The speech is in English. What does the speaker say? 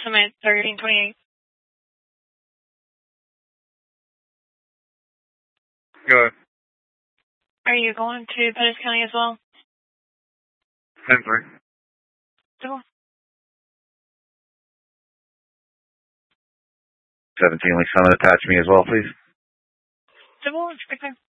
Summit 1328. Go ahead. Are you going to Pettis County as well? 10-3. Civil. 17 Lee Summit, attach me as well, please. Civil, expecting.